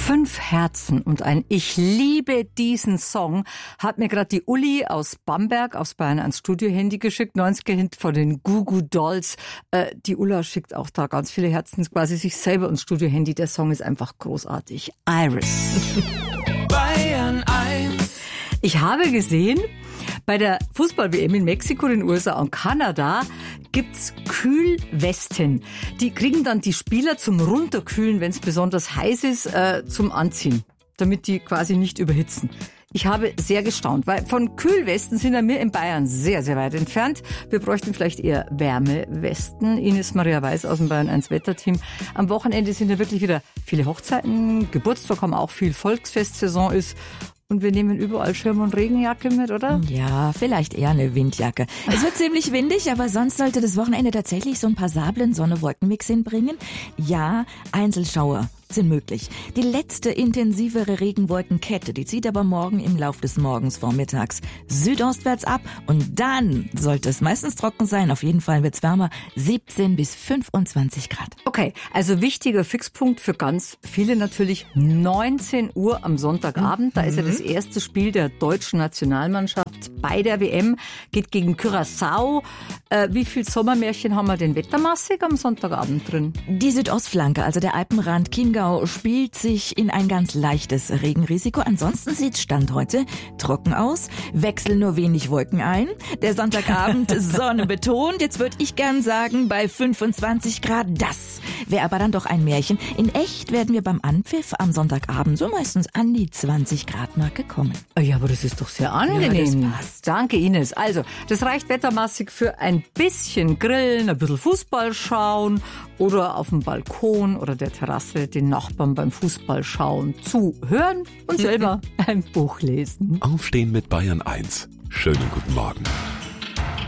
5 Herzen und ein Ich liebe diesen Song hat mir gerade die Uli aus Bamberg aus Bayern ans Studio-Handy geschickt, 90er-Hit von den Goo Goo Dolls. Die Ulla schickt auch da ganz viele Herzen, quasi sich selber ins Studio-Handy. Der Song ist einfach großartig. Iris. Bayern 1. Ich habe gesehen, bei der Fußball-WM in Mexiko, den USA und Kanada gibt's Kühlwesten. Die kriegen dann die Spieler zum Runterkühlen, wenn es besonders heiß ist, zum Anziehen, damit die quasi nicht überhitzen. Ich habe sehr gestaunt, weil von Kühlwesten sind wir in Bayern sehr, sehr weit entfernt. Wir bräuchten vielleicht eher Wärmewesten. Ines Maria Weiß aus dem Bayern 1 Wetterteam. Am Wochenende sind ja wirklich wieder viele Hochzeiten, Geburtstag haben auch viel, Volksfestsaison ist. Und wir nehmen überall Schirm und Regenjacke mit, oder? Ja, vielleicht eher eine Windjacke. Es wird ziemlich windig, aber sonst sollte das Wochenende tatsächlich so einen passablen Sonne-Wolken-Mix hinbringen. Ja, Einzelschauer sind möglich. Die letzte intensivere Regenwolkenkette, die zieht aber morgen im Lauf des Morgens vormittags südostwärts ab und dann sollte es meistens trocken sein. Auf jeden Fall wird's wärmer, 17 bis 25 Grad. Okay, also wichtiger Fixpunkt für ganz viele natürlich 19 Uhr am Sonntagabend. Da ist ja das erste Spiel der deutschen Nationalmannschaft bei der WM, geht gegen Curaçao. Wie viel Sommermärchen haben wir denn wettermäßig am Sonntagabend drin? Die Südostflanke, also der Alpenrand Chiemgau, spielt sich in ein ganz leichtes Regenrisiko. Ansonsten sieht Stand heute trocken aus, wechseln nur wenig Wolken ein. Der Sonntagabend Sonne betont. Jetzt würde ich gern sagen, bei 25 Grad, das wäre aber dann doch ein Märchen. In echt werden wir beim Anpfiff am Sonntagabend so meistens an die 20 Grad Marke kommen. Ja, aber das ist doch sehr angenehm. Ja, das passt. Danke, Ines. Also, das reicht wettermäßig für ein bisschen Grillen, ein bisschen Fußball schauen oder auf dem Balkon oder der Terrasse den Nachbarn beim Fußball schauen zuhören und selber ein Buch lesen. Aufstehen mit Bayern 1. Schönen guten Morgen.